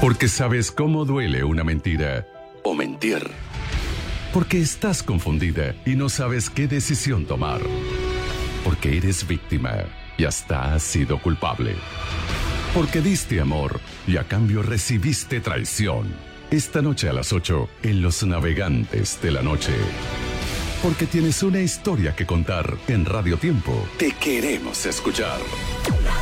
Porque sabes cómo duele una mentira o mentir. Porque estás confundida y no sabes qué decisión tomar. Porque eres víctima y hasta has sido culpable. Porque diste amor y a cambio recibiste traición. Esta noche a las 8 en Los Navegantes de la Noche. Porque tienes una historia que contar en Radio Tiempo. Te queremos escuchar.